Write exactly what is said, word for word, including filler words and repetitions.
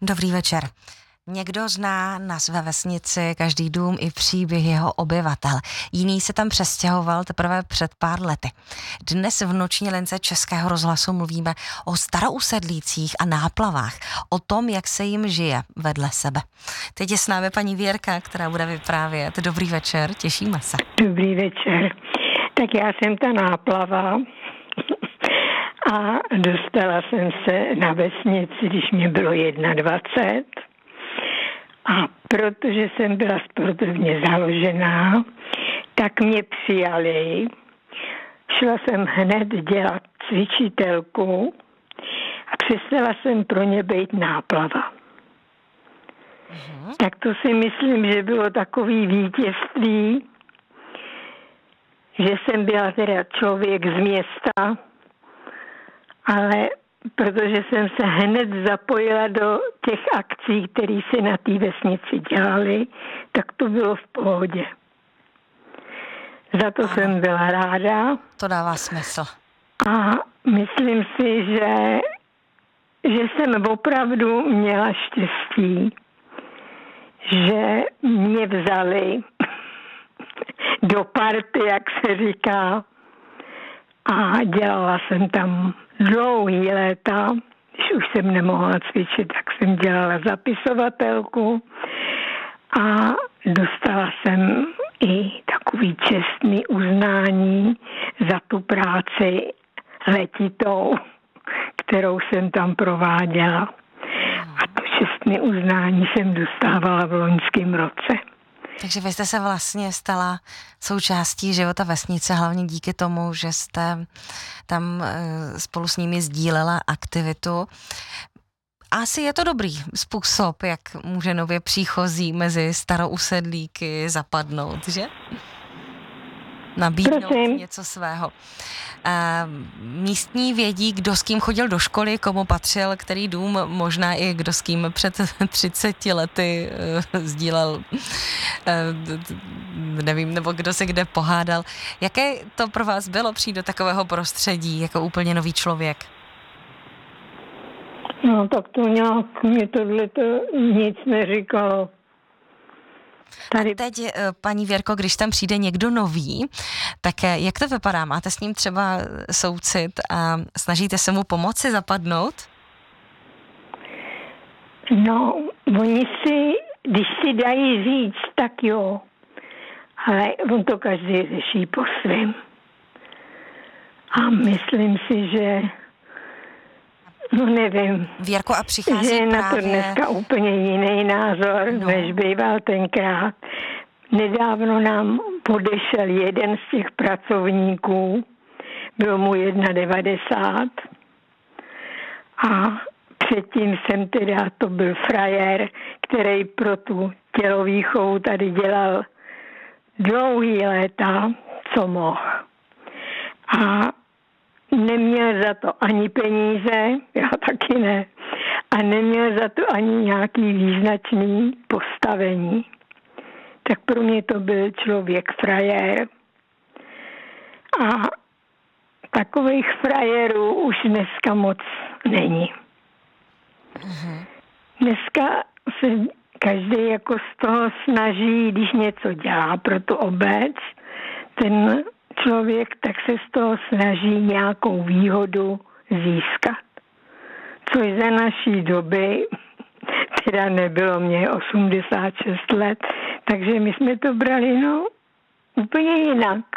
Dobrý večer. Někdo zná nás ve vesnici, každý dům i příběh jeho obyvatel. Jiný se tam přestěhoval teprve před pár lety. Dnes v noční lince Českého rozhlasu mluvíme o starousedlících a náplavách, o tom, jak se jim žije vedle sebe. Teď je s námi paní Věrka, která bude vyprávět. Dobrý večer, těšíme se. Dobrý večer. Tak já jsem ta náplava a dostala jsem se na vesnici, když mě bylo dvacet jedna. A protože jsem byla sportovně založená, tak mě přijali. Šla jsem hned dělat cvičitelku a přestala jsem pro ně být náplava. Uh-huh. Tak to si myslím, že bylo takový vítězství, že jsem byla teda člověk z města, ale protože jsem se hned zapojila do těch akcí, které se na té vesnici dělaly, tak to bylo v pohodě. Za to ano. Jsem byla ráda. To dává smysl. A myslím si, že, že jsem opravdu měla štěstí, že mě vzali do party, jak se říká, a dělala jsem tam dlouhý léta. Když už jsem nemohla cvičit, tak jsem dělala zapisovatelku a dostala jsem i takový čestný uznání za tu práci letitou, kterou jsem tam prováděla. A to čestné uznání jsem dostávala v loňském roce. Takže vy jste se vlastně stala součástí života vesnice, hlavně díky tomu, že jste tam spolu s nimi sdílela aktivitu. Asi je to dobrý způsob, jak může nově příchozí mezi starousedlíky zapadnout, že? Nabídnout Prosím. něco svého. A místní vědí, kdo s kým chodil do školy, komu patřil, který dům, možná i kdo s kým před třiceti lety uh, sdílel, uh, nevím, nebo kdo se kde pohádal. Jaké to pro vás bylo přijít do takového prostředí jako úplně nový člověk? No tak to nějak mě tohleto nic neříkalo. Tady. A teď, paní Věrko, když tam přijde někdo nový, tak jak to vypadá? Máte s ním třeba soucit a snažíte se mu pomoci zapadnout? No, oni si, když si dají říct, tak jo, ale on to každý řeší po svém. A myslím si, že no nevím, Věrko, a přichází že je právě... na to dneska úplně jiný názor, no. než býval tenkrát. Nedávno nám podešel jeden z těch pracovníků, byl mu devadesát jedna a předtím jsem teda, to byl frajer, který pro tu tělovýchovu tady dělal dlouhý léta, co mohl. A neměl za to ani peníze, já taky ne, a neměl za to ani nějaký význačný postavení. Tak pro mě to byl člověk frajer. A takových frajerů už dneska moc není. Dneska se každý jako z toho snaží, když něco dělá pro tu obec, ten člověk tak se z toho snaží nějakou výhodu získat. Což za naší doby teda nebylo, mě osmdesát šest let, takže my jsme to brali no úplně jinak.